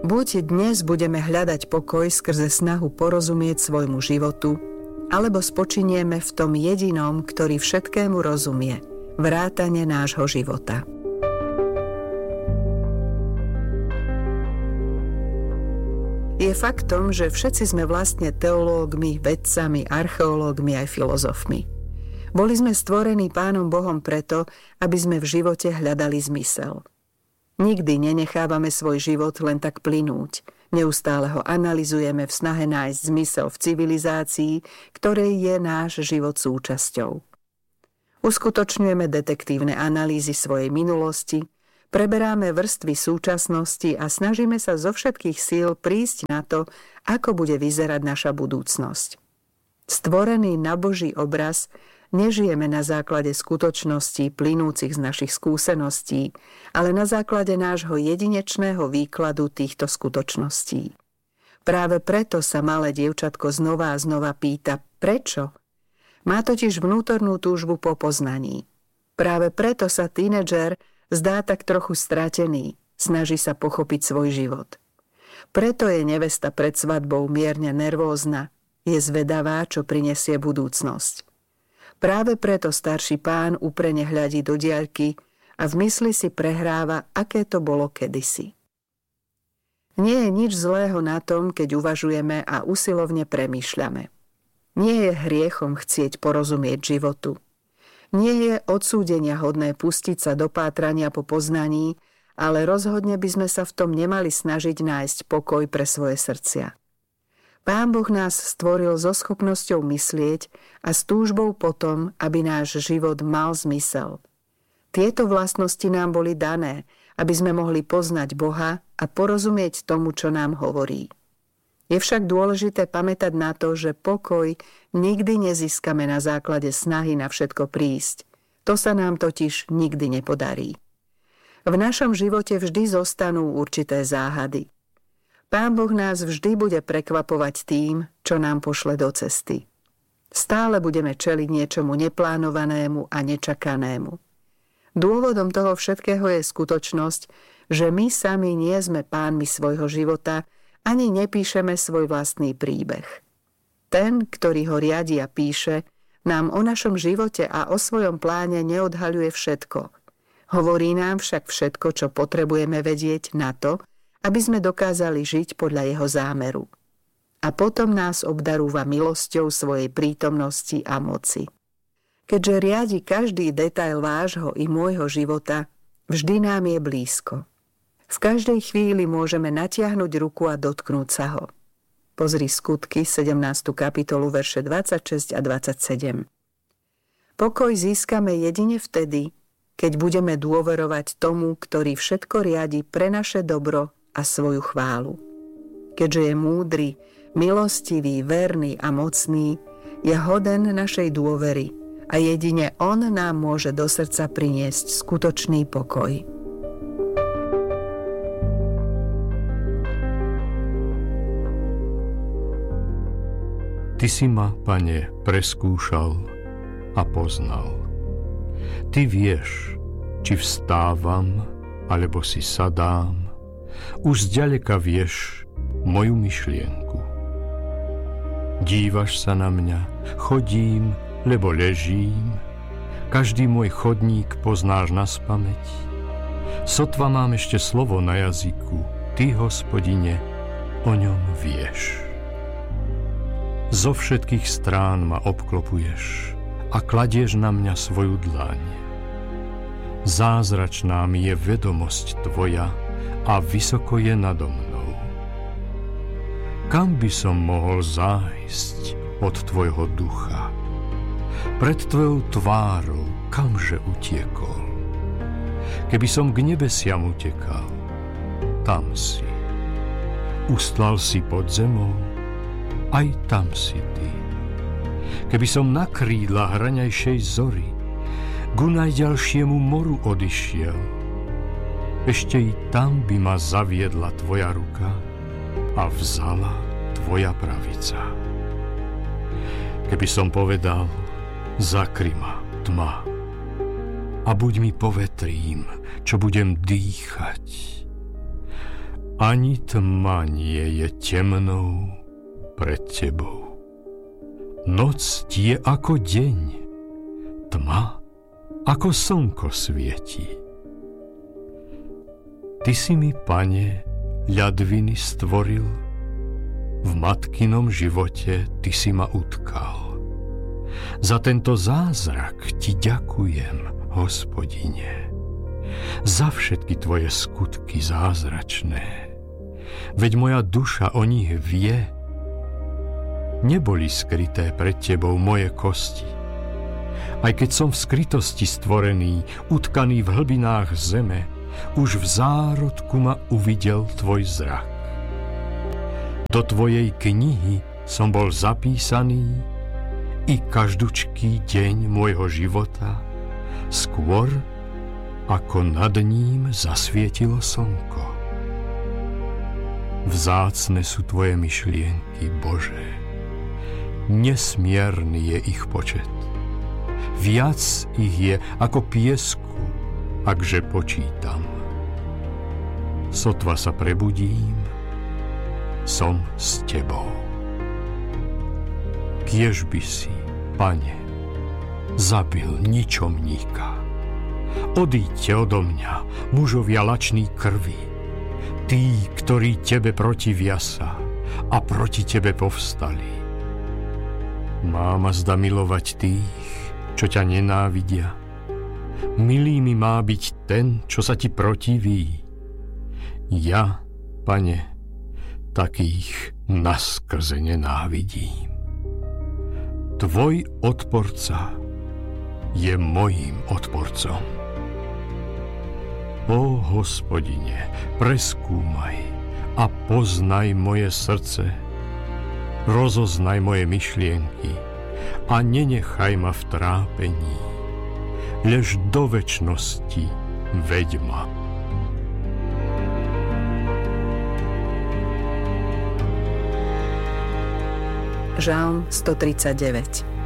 Buď dnes budeme hľadať pokoj skrze snahu porozumieť svojmu životu, alebo spočinieme v tom jedinom, ktorý všetkému rozumie, vrátane nášho života. Je faktom, že všetci sme vlastne teológmi, vedcami, archeológmi aj filozofmi. Boli sme stvorení Pánom Bohom preto, aby sme v živote hľadali zmysel. Nikdy nenechávame svoj život len tak plynúť. Neustále ho analyzujeme v snahe nájsť zmysel v civilizácii, ktorej je náš život súčasťou. Uskutočňujeme detektívne analýzy svojej minulosti, preberáme vrstvy súčasnosti a snažíme sa zo všetkých síl prísť na to, ako bude vyzerať naša budúcnosť. Stvorený na Boží obraz, nežijeme na základe skutočností plynúcich z našich skúseností, ale na základe nášho jedinečného výkladu týchto skutočností. Práve preto sa malé dievčatko znova a znova pýta, prečo? Má totiž vnútornú túžbu po poznaní. Práve preto sa tínedžer zdá tak trochu stratený, snaží sa pochopiť svoj život. Preto je nevesta pred svadbou mierne nervózna, je zvedavá, čo prinesie budúcnosť. Práve preto starší pán úprene hľadí do diaľky a v mysli si prehráva, aké to bolo kedysi. Nie je nič zlého na tom, keď uvažujeme a usilovne premýšľame. Nie je hriechom chcieť porozumieť životu. Nie je odsúdenia hodné pustiť sa do pátrania po poznaní, ale rozhodne by sme sa v tom nemali snažiť nájsť pokoj pre svoje srdcia. Pán Boh nás stvoril so schopnosťou myslieť a s túžbou potom, aby náš život mal zmysel. Tieto vlastnosti nám boli dané, aby sme mohli poznať Boha a porozumieť tomu, čo nám hovorí. Je však dôležité pamätať na to, že pokoj nikdy nezískame na základe snahy na všetko prísť. To sa nám totiž nikdy nepodarí. V našom živote vždy zostanú určité záhady. Pán Boh nás vždy bude prekvapovať tým, čo nám pošle do cesty. Stále budeme čeliť niečomu neplánovanému a nečakanému. Dôvodom toho všetkého je skutočnosť, že my sami nie sme pánmi svojho života, ani nepíšeme svoj vlastný príbeh. Ten, ktorý ho riadi a píše, nám o našom živote a o svojom pláne neodhaľuje všetko. Hovorí nám však všetko, čo potrebujeme vedieť na to, aby sme dokázali žiť podľa jeho zámeru. A potom nás obdarúva milosťou svojej prítomnosti a moci. Keďže riadi každý detail vášho i môjho života, vždy nám je blízko. V každej chvíli môžeme natiahnuť ruku a dotknúť sa ho. Pozri Skutky, 17. kapitolu, verše 26 a 27. Pokoj získame jedine vtedy, keď budeme dôverovať tomu, ktorý všetko riadi pre naše dobro a svoju chválu. Keďže je múdry, milostivý, verný a mocný, je hoden našej dôvery a jedine on nám môže do srdca priniesť skutočný pokoj. Ty si ma, Pane, preskúšal a poznal. Ty vieš, či vstávam, alebo si sadám. Už zďaleka vieš moju myšlienku. Dívaš sa na mňa, chodím, lebo ležím. Každý môj chodník poznáš naspamäť. Sotva mám ešte slovo na jazyku, Ty, Hospodine, o ňom vieš. Zo všetkých strán ma obklopuješ a kladieš na mňa svoju dlaň. Zázračná mi je vedomosť Tvoja a vysoko je nado mnou. Kam by som mohol zájsť od Tvojho ducha? Pred Tvojou tvárou kamže utiekol? Keby som k nebesiam utekal, tam si. Ustlal si pod zemou, aj tam si Ty. Keby som na krídlach raňajšej zory ku najďalšiemu moru odišiel, ešte i tam by ma zaviedla Tvoja ruka a vzala Tvoja pravica. Keby som povedal, zakry ma tma a buď mi povetrím, čo budem dýchať. Ani tma nie je temnou pred tebou. Noc ti je ako deň, tma ako slnko svieti. Ty si mi, Pane, ľadviny stvoril, v matkinom živote ty si ma utkal. Za tento zázrak ti ďakujem, Hospodine, za všetky tvoje skutky zázračné. Veď moja duša o nich vie. Neboli skryté pred tebou moje kosti. Aj keď som v skrytosti stvorený, utkaný v hlbinách zeme, už v zárodku ma uvidel tvoj zrak. Do tvojej knihy som bol zapísaný i každučký deň môjho života, skôr ako nad ním zasvietilo slnko. Vzácne sú tvoje myšlienky, Bože. Nesmierny je ich počet. Viac ich je ako piesku, akže počítam. Sotva sa prebudím, som s tebou. Kiež by si, Pane, zabil ničomníka. Odíďte odo mňa, mužovia lační krvi, tí, ktorí tebe protivia sa a proti tebe povstali. Mám azda milovať tých, čo ťa nenávidia. Milý mi má byť ten, čo sa ti protiví. Ja, Pane, takých naskrze nenávidím. Tvoj odporca je mojím odporcom. Ó Hospodine, preskúmaj a poznaj moje srdce, rozoznaj moje myšlienky a nenechaj ma v trápení, lež do večnosti veď ma. Žalm 139.